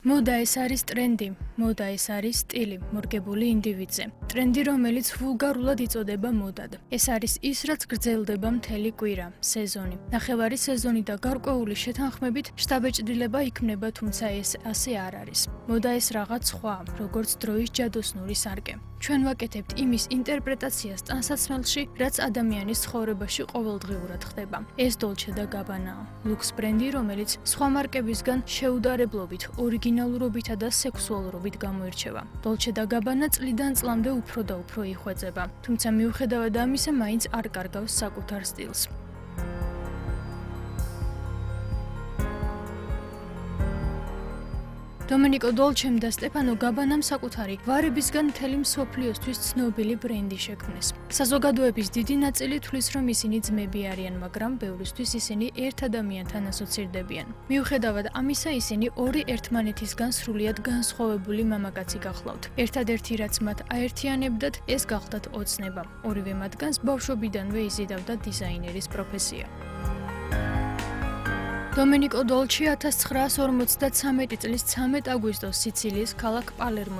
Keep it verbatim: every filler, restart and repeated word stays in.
მოდა ეს არის ტრენდი, მოდა ეს არის სტილი, მორგებული ინდივიდზე. ტრენდი, რომელიც ვულგარულად იწოდება მოდად. ეს არის ის, რაც გრძელდება მთელი კვირა, სეზონი. ნახევარი სეზონი და გარკვეული შეთანხმებით შთაბეჭდილება იქმნება, თუმცა ეს ასე არ არის. მოდა ეს რაღაც სხვა, როგორც დროის ჯადოსნური სარკე. ჩვენ ვაკეთებთ იმის ინტერპრეტაციას ტანსაცმელში, რაც ადამიანის ცხოვრებაში ყოველდღიურად ხდება. ეს დოლჩე და გაბანაა, ლუქს ბრენდი, რომელიც სხვა მარკებისგან შეუდარებლობით, ორიგინალურობითა და სექსუალურობით გამოირჩევა. დოლჩე და გაბანა წლიდან წლამდე უფრო და უფრო იხვეწება, თუმცა მიუხედავად ამისა, მაინც არ კარგავს საკუთარ სტილს. დომენიკო დოლჩემ და სტეფანო გაბანამ საკუთარი გვარებისგან მთელი მსოფლიოსთვის ცნობილი ბრენდი შექმნეს. საზოგადოების დიდი ნაწილი თვლის, რომ ისინი ძმები არიან, მაგრამ ბევრისთვის ისინი ერთ ადამიანთან ასოცირდებიან. მიუხედავად ამისა, ისინი ორი ერთმანეთისგან სრულიად განსხვავებული მამაკაცი გახლავთ. ერთადერთი, რაც მათ აერთიანებდათ, ეს გახლდათ ოცნება. ორივე მათგანს ბავშვობიდანვე იზიდავდა დიზაინერის პროფესია. დომენიკო დოლჩე ათას ცხრაას ორმოცდათვრამეტი წლის ცამეტ აგვისტოს სიცილიის ქალაქ პალერმოში